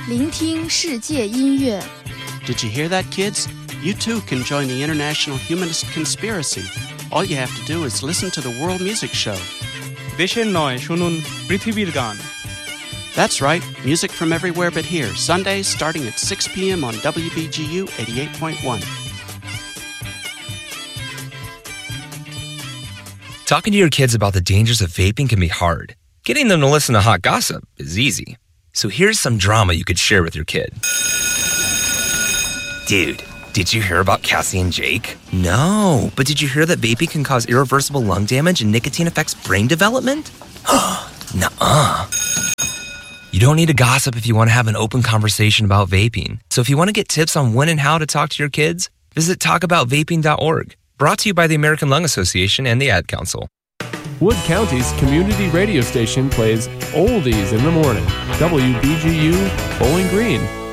聆听世界音乐。 Did you hear that, kids? You too can join the International Humanist Conspiracy. All you have to do is listen to the World Music Show. দেশের নয়, শুনুন পৃথিবীর গান. That's right, music from everywhere but here, Sundays starting at 6 p.m. on WBGU 88.1. Talking to your kids about the dangers of vaping can be hard. Getting them to listen to hot gossip is easy. So here's some drama you could share with your kid. Dude, did you hear about Cassie and Jake? No, but did you hear that vaping can cause irreversible lung damage and nicotine affects brain development? Nuh-uh. You don't need to gossip if you want to have an open conversation about vaping. So if you want to get tips on when and how to talk to your kids, visit talkaboutvaping.org. Brought to you by the American Lung Association and the Ad Council. Wood County's community radio station plays Oldies in the Morning. WBGU Bowling Green.